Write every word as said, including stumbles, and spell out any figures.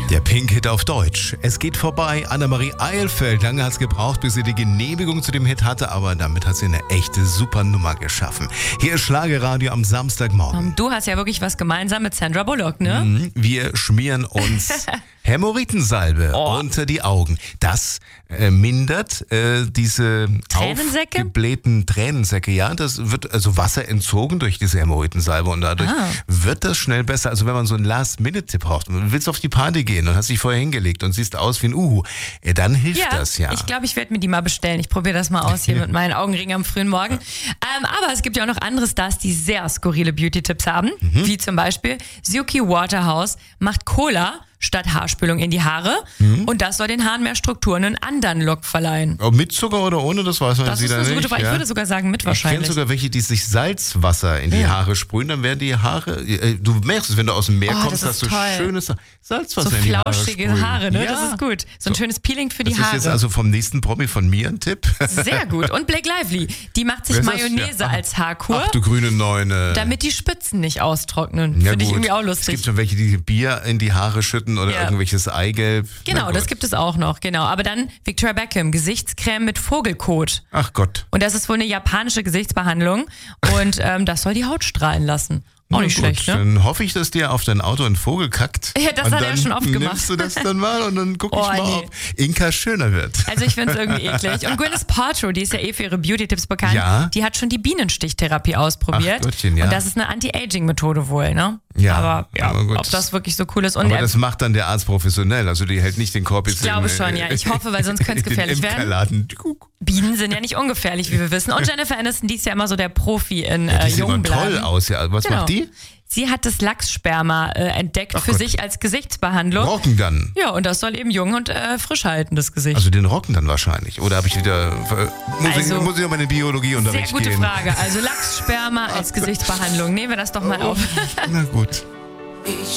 Der Pink-Hit auf Deutsch. Es geht vorbei. Annemarie Eilfeld. Lange hat es gebraucht, bis sie die Genehmigung zu dem Hit hatte, aber damit hat sie eine echte super Nummer geschaffen. Hier ist Schlagerradio am Samstagmorgen. Du hast ja wirklich was gemeinsam mit Sandra Bullock, ne? Wir schmieren uns Hämorrhoidensalbe Oh. unter die Augen. Das äh, mindert äh, diese Tränensäcke? aufgeblähten Tränensäcke. Ja, das wird also Wasser entzogen durch diese Hämorrhoidensalbe und dadurch Ah. wird das schnell besser. Also wenn man so einen Last-Minute-Tipp braucht, du willst auf die Party gehen und hast dich vorher hingelegt und siehst aus wie ein Uhu, äh, dann hilft Ja, das ja. ich glaube, ich werde mir die mal bestellen. Ich probiere das mal aus hier mit meinen Augenringen am frühen Morgen. Ähm, aber es gibt ja auch noch andere Stars, die sehr skurrile Beauty-Tipps haben. Mhm. Wie zum Beispiel Suki Waterhouse macht Cola statt Haarspülung in die Haare. Mhm. Und das soll den Haaren mehr Struktur und einen anderen Look verleihen. Ob mit Zucker oder ohne, das weiß man Das jetzt ist wieder eine nicht. gute Frage. Ich ja? würde sogar sagen mit Ich kenne wahrscheinlich. sogar welche, die sich Salzwasser in die Ja. Haare sprühen, dann werden die Haare, äh, du merkst es, wenn du aus dem Meer Oh, kommst, das hast ist du toll. schönes Salzwasser So in die Haare flauschige sprühen. Haare, ne? Ja. Das ist gut. So ein schönes Peeling für die Das ist Haare. jetzt also vom nächsten Promi von mir ein Tipp. Sehr gut. Und Blake Lively, die macht sich Wer ist das? Mayonnaise Ja. als Haarkur, Ach du grüne Neune. damit die Spitzen nicht austrocknen. Ja, Finde ich gut. irgendwie auch Es lustig. gibt schon welche, die Bier in die Haare schütten oder Ja. irgendwelches Eigelb. Genau, Na das gut. gibt es auch noch, genau. Aber dann Victoria Beckham, Gesichtscreme mit Vogelkot. Ach Gott. Und das ist wohl eine japanische Gesichtsbehandlung und ähm, das soll die Haut strahlen lassen. Auch Na nicht gut, schlecht, ne? Dann hoffe ich, dass dir auf dein Auto ein Vogel kackt. Ja, das und hat er dann schon oft gemacht. nimmst du das dann mal und dann guck ich Oh, mal, nee. ob Inka schöner wird. Also ich finde es irgendwie eklig. Und Gwyneth Paltrow, die ist ja eh für ihre Beauty-Tipps bekannt, Ja. die hat schon die Bienenstichtherapie ausprobiert. Ach Gottchen, ja. Und das ist eine Anti-Aging-Methode wohl, ne? Ja, aber ja, aber gut. ob das wirklich so cool ist. Und Aber er, das macht dann der Arzt professionell. Also die hält nicht den Korb jetzt Ich glaube in, schon, ja. Ich hoffe, weil sonst könnte es in gefährlich den werden. Imkerladen. Bienen sind ja nicht ungefährlich, wie wir wissen. Und Jennifer Aniston, die ist ja immer so der Profi in Ja, äh, die sieht immer Jungbleiben. toll aus. Ja. Was Genau. macht die? Sie hat das Lachssperma äh, entdeckt Ach für Gott. sich als Gesichtsbehandlung. Rocken dann. Ja, und das soll eben jung und äh, frisch halten, das Gesicht. Also den Rocken dann wahrscheinlich. Oder habe ich wieder... Muss, Also, ich, muss ich noch meine Sehr Biologieunterricht gute gehen? Frage. Also Lachssperma als Gesichtsbehandlung. Nehmen wir das doch mal auf. Na gut. Ich